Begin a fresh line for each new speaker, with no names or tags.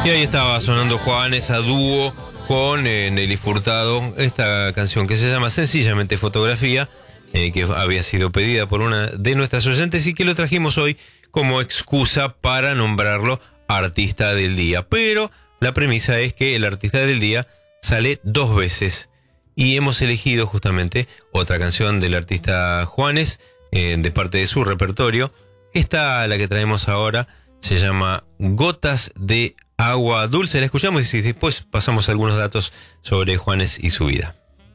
Y ahí estaba sonando Juanes a dúo con Nelly Furtado, esta canción que se llama sencillamente Fotografía, que había sido pedida por una de nuestras oyentes y que lo trajimos hoy como excusa para nombrarlo artista del día. Pero la premisa es que el artista del día sale 2 veces y hemos elegido justamente otra canción del artista Juanes de parte de su repertorio. Esta, la que traemos ahora, se llama Gotas de Agua Dulce. La escuchamos y después pasamos algunos datos sobre Juanes y su vida.